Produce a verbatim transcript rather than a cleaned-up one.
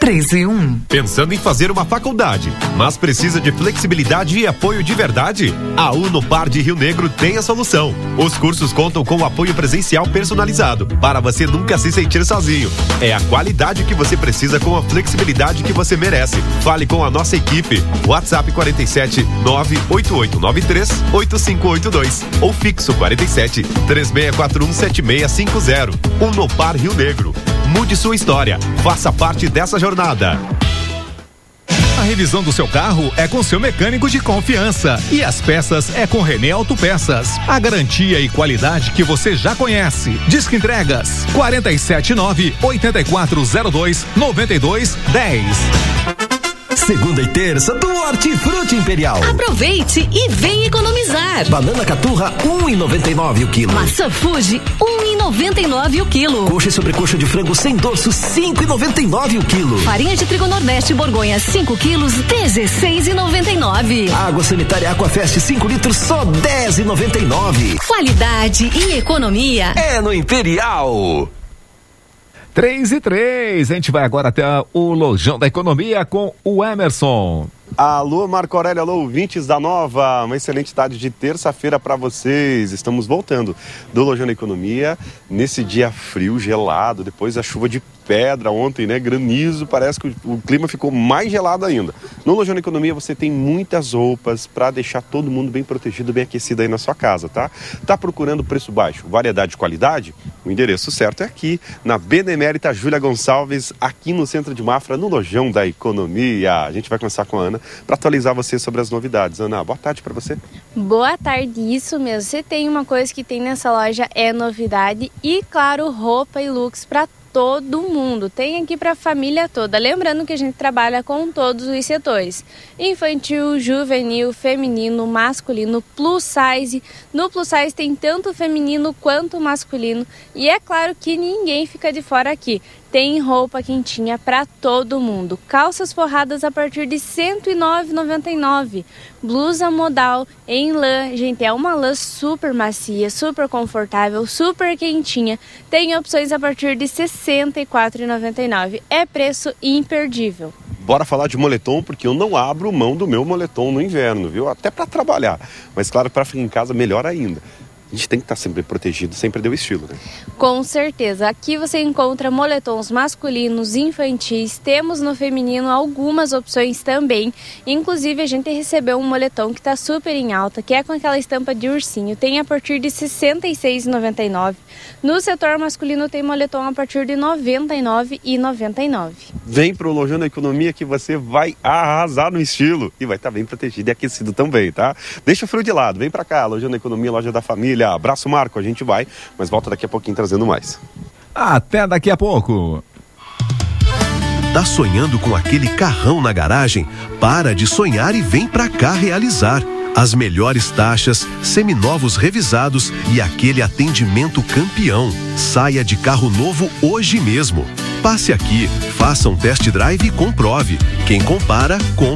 treze um. Pensando em fazer uma faculdade, mas precisa de flexibilidade e apoio de verdade? A Unopar de Rio Negro tem a solução. Os cursos contam com apoio presencial personalizado, para você nunca se sentir sozinho. É a qualidade que você precisa com a flexibilidade que você merece. Fale com a nossa equipe. WhatsApp quarenta e sete, nove oito oito nove três, oito cinco oito dois ou fixo quarenta e sete, três seis quatro um, sete seis cinco zero. Unopar Rio Negro. Mude sua história. Faça parte dessa jornada. A revisão do seu carro é com seu mecânico de confiança e as peças é com René Autopeças. A garantia e qualidade que você já conhece. Disque Entregas quarenta e sete, nove oito quatro zero dois, nove dois um zero. Segunda e terça do Hortifruti Imperial. Aproveite e vem economizar. Banana caturra um real e noventa e nove o quilo. Maçã Fuji um real e noventa e nove o quilo. Coxa e sobrecoxa de frango sem dorso cinco reais e noventa e nove o quilo. Farinha de trigo Nordeste Borgonha cinco quilos dezesseis reais e noventa e nove. Água sanitária Aquafest cinco litros só dez reais e noventa e nove. Qualidade e economia é no Imperial. três e três, a gente vai agora até o Lojão da Economia com o Emerson. Alô, Marco Aurélio, alô, ouvintes da Nova, uma excelente tarde de terça-feira para vocês. Estamos voltando do Lojão da Economia, nesse dia frio, gelado, depois da chuva de pedra ontem, né, granizo, parece que o, o clima ficou mais gelado ainda. No Lojão da Economia você tem muitas roupas para deixar todo mundo bem protegido, bem aquecido aí na sua casa, tá? Tá procurando preço baixo, variedade e qualidade? O endereço certo é aqui, na Benemérita Júlia Gonçalves, aqui no centro de Mafra, no Lojão da Economia. A gente vai começar com a Ana para atualizar você sobre as novidades. Ana, boa tarde para você. Boa tarde, isso mesmo. Você tem uma coisa que tem nessa loja, é novidade e, claro, roupa e looks para todo mundo. Tem aqui para a família toda. Lembrando que a gente trabalha com todos os setores: infantil, juvenil, feminino, masculino, plus size. No plus size tem tanto feminino quanto masculino. E é claro que ninguém fica de fora aqui. Tem roupa quentinha para todo mundo. Calças forradas a partir de cento e nove reais e noventa e nove centavos. Blusa modal em lã. Gente, é uma lã super macia, super confortável, super quentinha. Tem opções a partir de sessenta e quatro reais e noventa e nove centavos. É preço imperdível. Bora falar de moletom, porque eu não abro mão do meu moletom no inverno, viu? Até para trabalhar. Mas claro, para ficar em casa, melhor ainda. A gente tem que estar sempre protegido, sempre deu estilo, né? Com certeza. Aqui você encontra moletons masculinos, infantis. Temos no feminino algumas opções também. Inclusive, a gente recebeu um moletom que está super em alta, que é com aquela estampa de ursinho. Tem a partir de sessenta e seis reais e noventa e nove centavos. No setor masculino tem moletom a partir de noventa e nove reais e noventa e nove centavos. Vem pro Lojão da Economia que você vai arrasar no estilo. E vai estar bem protegido e aquecido também, tá? Deixa o frio de lado. Vem pra cá, Lojão da Economia, loja da família. Abraço, Marco, a gente vai, mas volta daqui a pouquinho trazendo mais. Até daqui a pouco. Tá sonhando com aquele carrão na garagem? Para de sonhar e vem pra cá realizar. As melhores taxas, seminovos revisados e aquele atendimento campeão. Saia de carro novo hoje mesmo. Passe aqui, faça um test drive e comprove. Quem compara, compra.